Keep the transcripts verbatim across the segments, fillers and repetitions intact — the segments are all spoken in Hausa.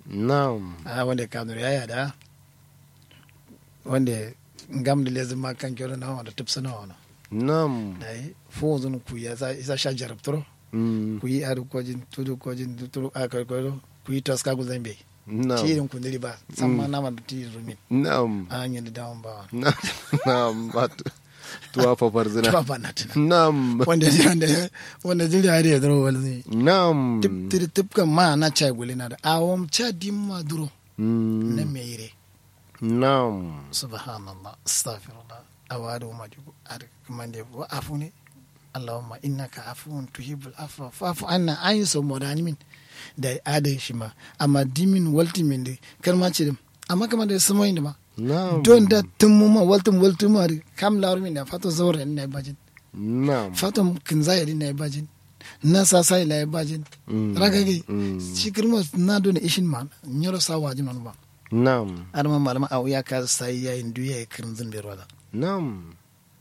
na'am a wanda kanur ya yada wanda ngam da lezin ma kan kyoro na wanda tupsa na wani na'am dai fo zun ku ya za isa sha jarabtro mm ku yi adu kojin tudu kojin tudu a kai ko ku yi taska ku zambe na'am tirin ku ndiri ba samma na man tirin rumin na'am an yi da dawon ba na'am ba tuwa fafar zina tuwa ba na tuna na'am wanda wanda wanda jiri hari ya duro wani na'am tip tip tip kan ma na chai gulina da awom cha dimma duro mm na meire na'am subhanallah astaghfirullah awadu majubu ar kamande wa afuni allahumma innaka afuwun tuhibbul afwa fa'fu anna ayin so modani min da adai shi ma amma dimin waltimin de kalma ce amma kamar da samoyin da ma na'am don da tumuma waltum waltuma kam lawar min da fato zawar ne bajin na'am fato kin zai ne bajin na sa sai la bajin ragage shi kirma na don ishin ma nyoro sa wajin non ba na'am arma malama au ya ka sai ya indu ya kirin zin bai roda na'am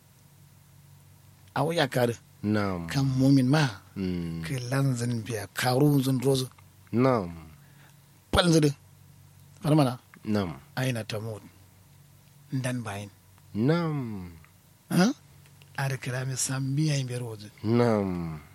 au ya ka na'am kan mumin ma mm ke lanzin biya karu zun rozo na'am palzin farmana na'am aina tamut ndan bayin na'am ha ar kirami sambiya in bai rozo na'am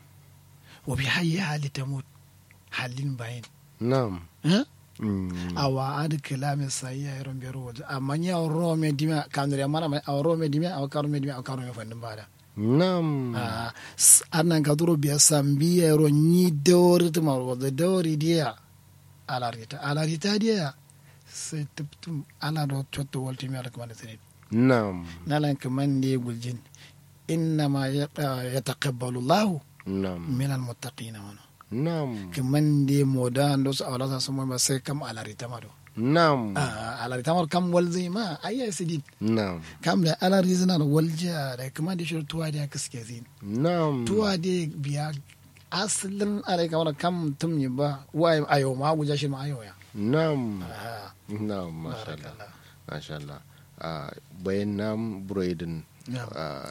wa bi hayya hali tamut halin bayin na'am ha mm awa ad kilame sayya iron bai rozo amma nya rome dima kanure mara mai aw rome dima aw karume dima aw karume fandin bada na'am ah anan ka duro biya sambiya ro ni dawri tuma ro da dawri dia alarita alarita dia sai tuptum ala do chotto wolti mi ala ko mane sene na'am nalan ka mande guljin inna ma yataqabbalu allah na'am min almuttaqina wana na'am ka mande modan do sa ala sa mo ba sai kam alarita ma do na'am ah alarita ma kam walzi ma ayya sidin na'am kam da alarita na walja da kuma da shir tuwa da kaske zin na'am tuwa da biya asalin alai kamar kam tum yi ba wai ayo ma guja shi ma ayo ya na'am ah na'am masha Allah barakallah. masha Allah ah bayan nam broidin Na'am.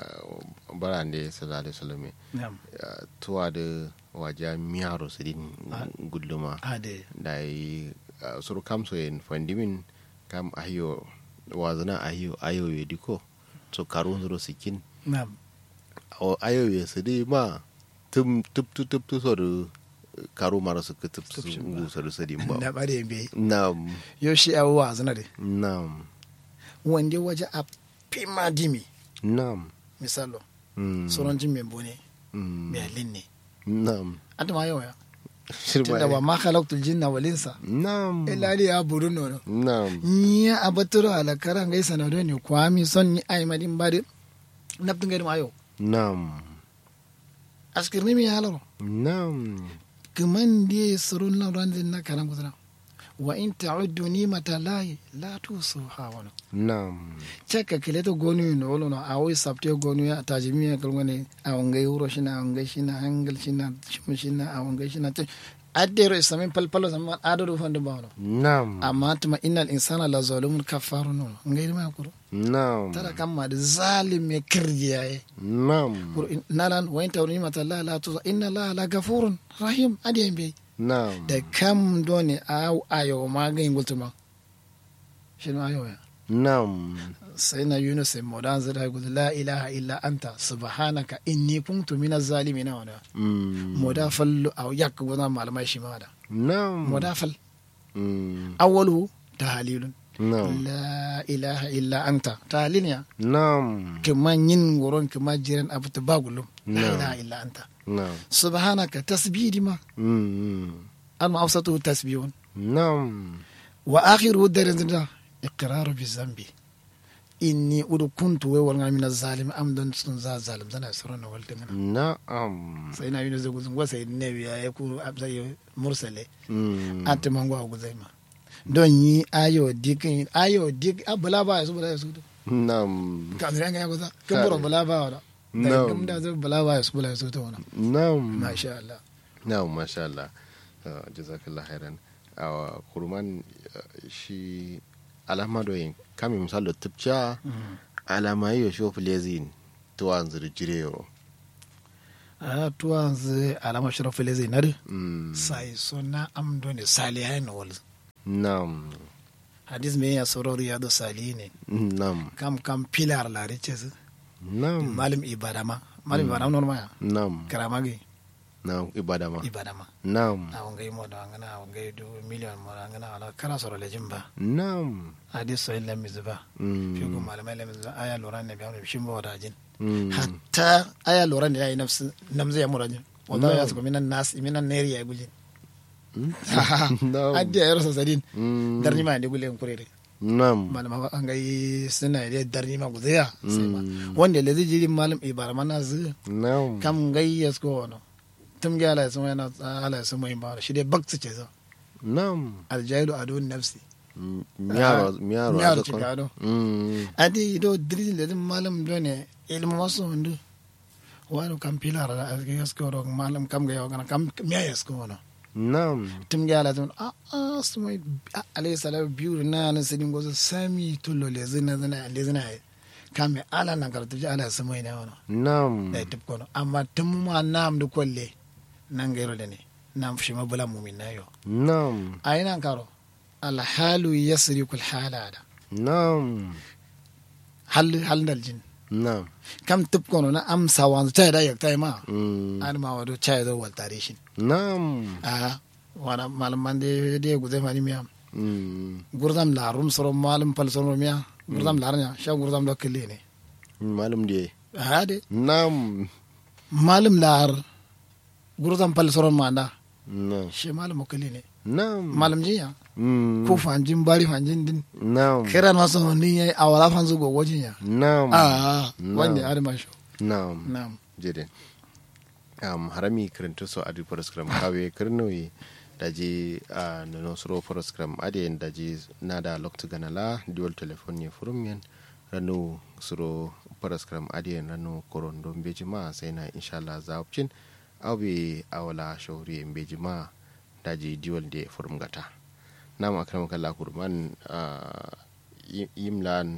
barande sallallahu alaihi wasallam na'am tuwa da waja miyaro sidin Ah. gulluma ade dai suru kam so en fandimin kam ayo wazana ayo ayo yediko so karun zuro sikin na'am o ayo ye sidi ma tum tup tup tup tu so karu mara su tup su Tup shi ba. ngu so sidi ba na bare be nam yo shi awa zana de nam wande waje a pima dimi nam misalo mm soron jin me bone mm me linne nam anta ma yo ya shirma tunda wa ma khalaqtul jinna wal insa nam illa li ya'budun no nam nya abaturo ala karan gai sanado ne kwami son ni ay madin bade naptun gai ma yo nam askirni mi halaro nam kaman die surun na ran na karan gudana wa in ta'uddu nimata lahi la tusuha wa nam chaka kileto gonu no wolo no awi sabte gonu ya tajimi ya kalngane awangai uro shina awangai shina hangal shina shim shina awangai shina addero isamin palpalo zaman adoro fande bawno nam amma tuma innal insana la zalimun kafarun no ngai ma kuro nam tara kamma da zalim ya kirjiyaye nam nalan wa in ta'uddu nimata lahi la tusuha inna la la gafurun rahim adiyambe nam da kam doni aw ayo magayin gultuma shi ma ayo ya nam sai na yunus sai modan zai da gudu la ilaha illa anta subhanaka inni kuntu minaz zalimin wada mm moda fallu aw yak gona malamai shi ma da nam moda fal mm awwalu tahlilun nam la ilaha illa anta tahlil ya nam kuma yin goron kuma jiran abu ta bagulum la Na'am. ilaha illa anta nam subhanaka tasbihi ma mm al awsatu tasbihun nam wa akhiru darin da iqraru bi zambi inni udu kuntu wa wal min az-zalim am don sun za zalim zana surana wal dangana na'am sai na yunus guzun wa sai ne ya ku abzai mursale mm ate mango a guzai ma don yi ayo dikin ayo dik abula ba su bula su nam ka zan ga guza kan buro bula ba wa da Na'am. kam da zai bula ba su bula su to wana nam masha Allah na'am masha Allah Ah, jazakallah khairan awa kurman ah, shi alama doyin kami misalo tipcha alama yo shofu lezin to anzur jireo a tuwan zai alama sharafu le zai nare mm sai sona am don salihai no wal Nam. hadis me ya soro riyadu salihin Nam. kam kam pilar la riches Nam. malim ibadama malim ibadama normal Nam. karamagi Nam ibadama. ibadama Nam. awon gai mo da ngana awon gai du million mo da ngana ala kara soro le jimba Nam. hadis so illa mizba Mm. fi ko malamai le mizba aya loran ne biya shimbo da jin Mm. hatta aya loran ne yayi nafsi namze ya murajin wallahi No. ya su minan nas minan neri ya gujin Nam. addi ya rasa sadin Mm. darni ma ne gulen kurere Nam. malama an gai suna da darni ma guzaya sai ma Mm. wanda le zai jiri malam ibara mana zu Nam. kam gai ya sko no tum ga ala sun yana ala sun mai ba shi dai bakti ce zo Nam. aljahilu adun nafsi Mm. Miyaro miyaro miyaro azakon. cikado Mm. adi do dirin da malam do ne ilmu wasu hundu wani kam pilar da azki ya sko ro malam kam ga yana kam miya ya sko no Nam. tum ga ala sun a a su mai alayhi salatu biyu na nan sidin gozo sami tullo le zina zina le zina kam ala nan karatu ji ala su mai ne wono Nam. da tip kono amma tum ma nam du kolle nan gairo da ne nam shi ma bula mumin na yo Nam. ayinan karo alhalu yasriku alhala da Nam. hal hal dal jin Nam. kam tip kono na amsa wanzu ta da yak tai ma Mm. an ma wado chai do wal tarishin Nam. a wana malaman de de guze mani miya Mm. gurdam la rum soro malam pal soro miya gurdam la nya sha gurdam do kille ne Malum de. a de Nam. malam lar gurdam pal soro manda Nam. she malam kille ne Nam. malam jiya Mm. ko fanjin bari fanjin din Nam. kiran maso ni yayi awala fanzu go wajin ya Nam. a No. wanda arma sho Nam. na'am Jede. Um, harami kirinto so adi program kawe kirnoyi daji a uh, nono suro program adi en daji nada loktu ganala dual telephone ye furumian ranu suro program adi en ranu korondo mbeji ma sai na inshallah zaupcin awi awala shawri mbeji ma daji dual de furum gata nam akram kala kurman uh, yimlan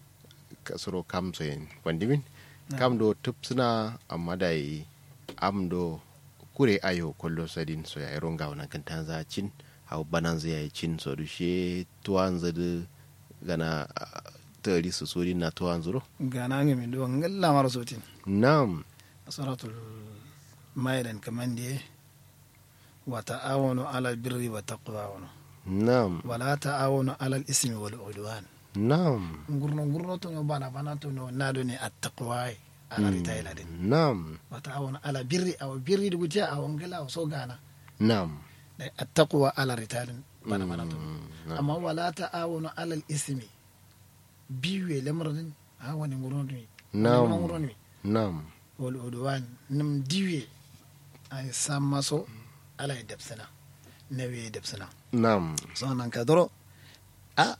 suro kam soyen wandimin kam do tupsuna amma dai am do kure ayo kollo sadin so ya ronga wana kan tanza cin hau banan zai cin so du she tuwan zadu gana tari su sori na tuwan zuro gana ngi mi do ngalla mara sotin nam suratul maidan kaman de wa ta'awunu ala birri wa taqwa wa nam wa la ta'awunu ala al-ismi wal udwan nam ngurno ngurno to no bana bana to no nado ne at-taqwa ala ritaila din nam wa ta'awunu ala birri aw birri du gutia aw ngala so gana nam at-taqwa ala ritalin bana bana to Mm, amma wa la ta'awunu ala al-ismi biwe lamradin ha wani ngurno dumi nam ngurno dumi nam wal udwan nim diwe ay samaso ala ya dabsana nawe ya dabsana nam sannan ka doro a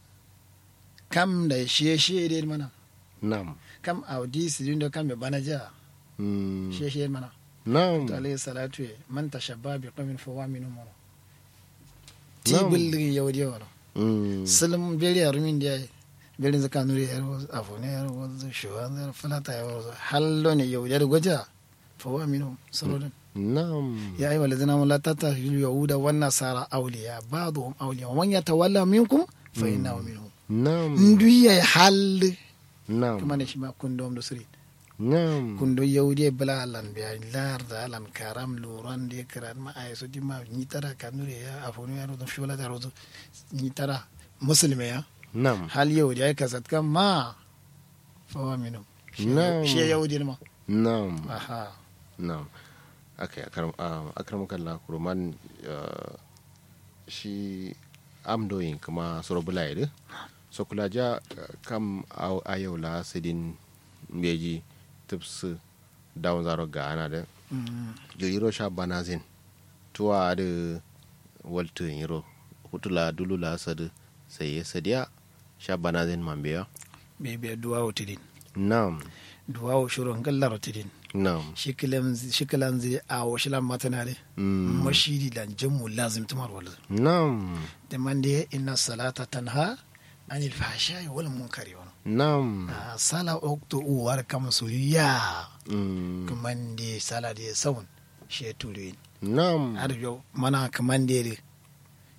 kam da shiye shiye da mana nam kam audi sidin da kam bana ja Mm, shiye shiye mana nam to alayhi salatu ya man tashabba bi qawmin fa wa minhum Na'am. tibil li yawdi wala Mm, salam beri arumin da beri zaka nuri yar afone yar wazo shuwan yar falata yar wazo hallo ne yawdi da goja fa wa minhum sarodan nam يا أيها الذين آمنوا لا تتخذوا اليهود والنصارى أولياء بعضهم أولياء ومن يتولى منكم فإنه منهم nam ندوي حل nam كما نشما كندوم دسرين nam كندو يهودي بلا لان بيا لار دالان كرام لوران دي كران ما أيسو دي ما نيترا كنوري يا أفوني يا رودم شولا يا رودم نيترا مسلم يا nam هل يهودي أي كسات كم ما فهو منهم نعم. شيء يهودي ما nam أها nam okay akram uh, akram kalla kuruman uh, shi am doing kuma sorobula ide so kula ja uh, kam aw ayo la sidin beji tips down zaro ga ana da jiro sha banazin tuwa da waltu yiro hutula dulula sad sai sadiya sha banazin mambiya بيبي دعاء تدين nam دعاء شروع كلا رتدين nam شكلهم شكلهم زي أو شلون ما تنادي Mm. مشيدي لان جمو لازم تمر ولا nam تمان دي إن الصلاة تنهى عن الفحشاء والمنكر nam آه صلاة وقت أوار كم سويا Mm. كمان دي صلاة دي سون شيء تولين nam أرجو منا كمان دي دي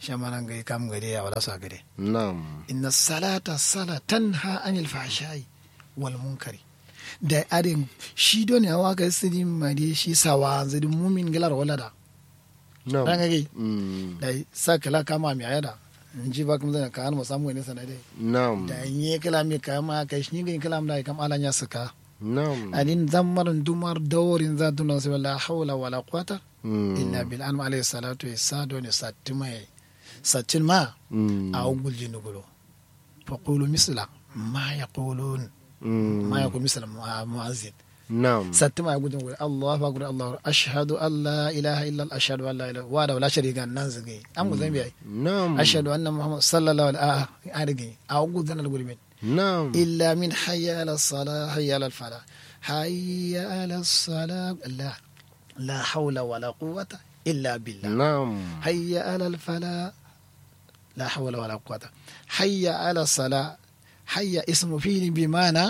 shamaran gai kam gade ya wala sa gade na'am inna salata sala tanha anil fahsha'i wal munkari da adin shi don ya waka sidin made shi sawa zidin mumin galar wala da na'am dan gai Mm. da sakala kama mi ayada nji ba kuma zan ka an musamu ne sanade na'am da yi kala mi kama kai shi gai kalam da kam alanya suka na'am adin zammarin dumar daworin za tuna sai la hawla wala quwata Mm. illa bil an alayhi salatu wasado ne satimai satin ma Mm. a ugul jinugulo fa qulu misla ma yaqulun Mm. ma yaqul misla muazzin na'am satima ya gudun gudu Allahu akbar Allahu ashhadu an la ilaha illa Allah ashhadu an la ilaha wa da la sharika nan zage an gudun biya na'am ashhadu anna muhammad sallallahu alaihi wa alihi a gudun al gurbi na'am illa min hayya ala salah hayya ala falah hayya ala salah la la hawla wala quwwata illa billah na'am hayya ala falah la hawla wala quwwata hayya ala salah hayya ismu fi'li bimana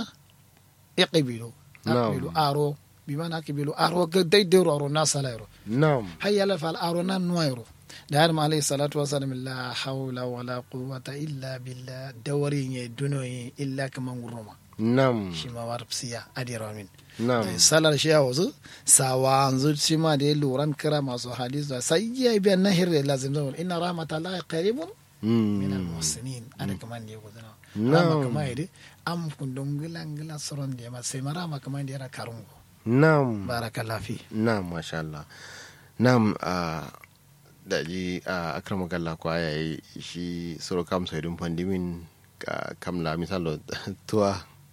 iqbilu Na'am. aqbilu aro bimana aqbilu aro daidero aro na salayro na'am hayya ala fal aro na nuayro da har ma alayhi salatu wasalam la hawla wala quwwata illa billah dawari ne dunoyi illa kaman guruma na'am shi ma warpsiya adiramin na'am salar shi yawo sawa anzu shi ma da luran kira masu hadis da sai ya biyan nahir da lazim zaman inna rahmatallahi qaribun min Mm. al-muhsinin ana kaman ne ko zana Na'am. rama kamar yadda am kundin gilan gilan suron da ma sai marama kamar yadda yana karungo na'am barakallahu fi na'am masha Allah na'am a da ji a akrama kalla ko ayayi shi soro kam sai dum pandimin ka kamla misalo tuwa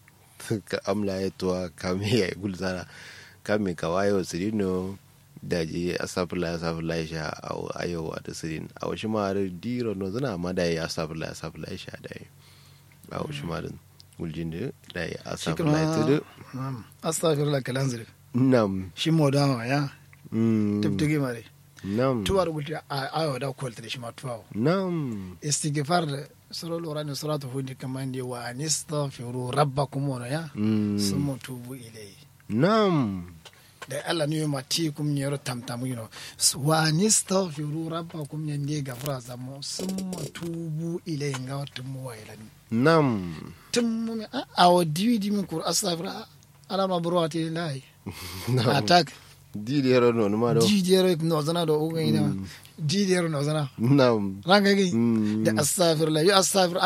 ka amla ya tuwa kame ya gulzara kame ka wayo sirino da ji asafula asafula sha a ayowa da sirin a wasu ma da diro no zana ma da ya asafula asafula sha da yi a wasu ma da guljin da da ya asafula ya tudu na'am astaghfirullah kalan zire nam shi modawa ya mm, tabtigi mare nam tuwar gulti ayo da kwalta da shi ma tuwa nam istighfar da sura lura ne suratu hudi kamar yadda wa anistaghfiru rabbakum wa ya mm, summa tubu ilayhi nam da Allah ne ma ti kum ne ro tamtam you know wa anistaghfiru rabbakum ne ne gafara zamu summa tubu ilayhi ga wata mu wa ilani nam tun mu a awo diwi diwi kur astaghfira ala ma burwati lillahi nam attack di de ro no ma do jijero no zana do uga ina jijero no zana nam ranga gi Mm. da astaghfirullah yo astaghfir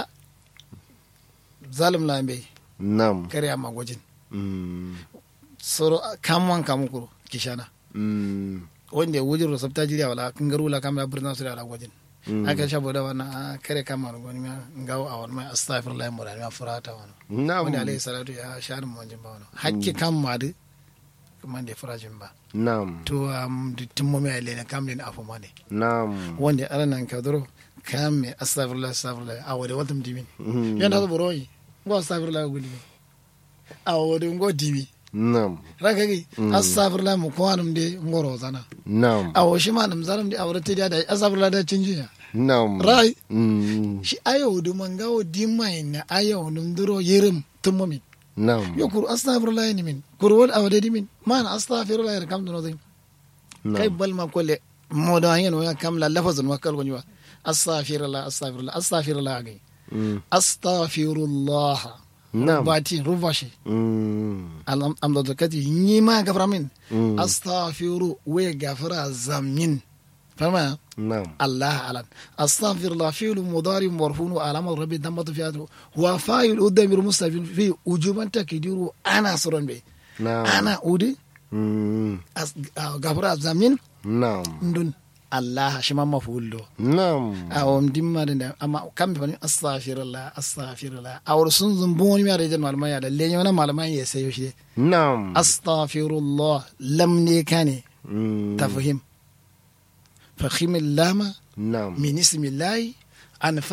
zalim lambe nam kare amma gwajin mm, soro kamwan kamukuru kishana mm, wanda wujin rusabta jiriya wala kan garu la kamra burna su da gwajin Mm. aka sha boda wana kare kamar gwani ma ngawo awon mai astaghfirullah mu da ma furata wana nam wanda alayhi salatu ya sharin mu wanjin ba wana hakki kam ma de kuma da furajin ba nam to am timmo mai lene kam len afu mane nam wanda ala nan ka duro kam me astaghfirullah astaghfirullah awade watum dimin Mm. yanda so boroyi ngo astaghfirullah gudi awade ngo dibi nam rakagi astaghfirullah mu kwanum de ngoro zana nam awo shi ma nam zaram de awrate da da astaghfirullah da cinjiya nam rai mm, shi ayo du mangawo dimai na ayo num duro yirim tumomi nam yo kur astaghfirullah ni min kur wal awde di min man astaghfirullah kam do zai kai nam bal ma kolle mo da yan ya kam la lafazun wa kal gonwa astaghfirullah astaghfirullah astaghfirullah gai mm, astaghfirullah nam bati rubashi mm, am am da zakati ni ma gafara min Mm. astaghfiru we gafara zamin fama nam الله أعلم أستغفر الله فعل مضارع مرفوع وعلامة ربي ضمته في هذا وفاعل قدام المستقبل في وجوبا تقديره أنا سرا به nam أنا أودي mm, غفر زمين nam دون الله شما مفعول له nam أو مديم أما كم بني أستغفر الله أستغفر الله أو رسول زنبوني ما رجال معلومة يا اللي أنا معلومة يسيوشي nam أستغفر الله لم نكاني mm, تفهم فخيم اللام nam من اسم الله أن